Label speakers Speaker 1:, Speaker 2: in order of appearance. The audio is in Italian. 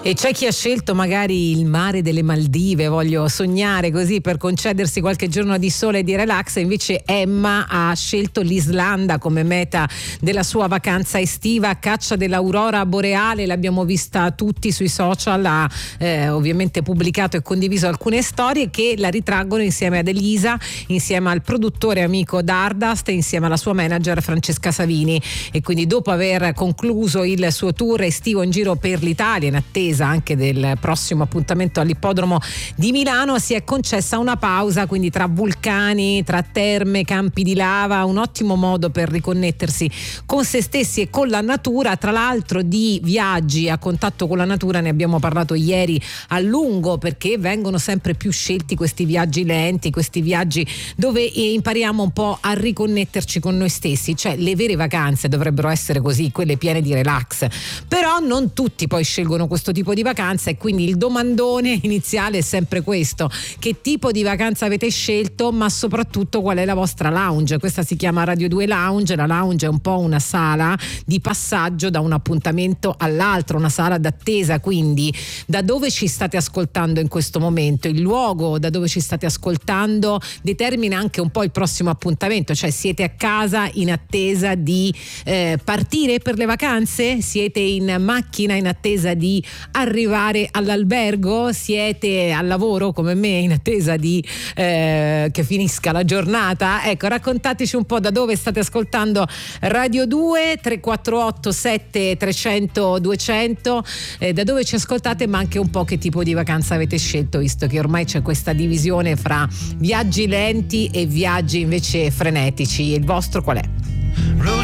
Speaker 1: E c'è chi ha scelto magari il mare delle Maldive, voglio sognare così per concedersi qualche giorno di sole e di relax, invece Emma ha scelto l'Islanda come meta della sua vacanza estiva a caccia dell'aurora boreale. L'abbiamo vista tutti sui social, ha ovviamente pubblicato e condiviso alcune storie che la ritraggono insieme ad Elisa, insieme al produttore amico Dardust e insieme alla sua manager Francesca Savini. E quindi dopo aver concluso il suo tour estivo in giro per l'Italia, in attesa anche del prossimo appuntamento all'ippodromo di Milano, si è concessa una pausa, quindi tra vulcani, tra terme, campi di lava, un ottimo modo per riconnettersi con se stessi e con la natura. Tra l'altro di viaggi a contatto con la natura ne abbiamo parlato ieri a lungo, perché vengono sempre più scelti questi viaggi lenti, questi viaggi dove impariamo un po' a riconnetterci con noi stessi. Cioè le vere vacanze dovrebbero essere così, quelle piene di relax, però non tutti poi scelgono questo tipo di vacanza, e quindi il domandone iniziale è sempre questo: che tipo di vacanza avete scelto, ma soprattutto qual è la vostra lounge. Questa si chiama Radio 2 Lounge. La lounge è un po' una sala di passaggio da un appuntamento all'altro, una sala d'attesa, quindi da dove ci state ascoltando in questo momento, il luogo da dove ci state ascoltando determina anche un po' il prossimo appuntamento. Cioè siete a casa in attesa di partire per le vacanze, siete in macchina in attesa di arrivare all'albergo, siete al lavoro come me in attesa di che finisca la giornata. Ecco, raccontateci un po' da dove state ascoltando Radio 2, 348 7300 200, da dove ci ascoltate, ma anche un po' che tipo di vacanza avete scelto, visto che ormai c'è questa divisione fra viaggi lenti e viaggi invece frenetici. Il vostro qual è?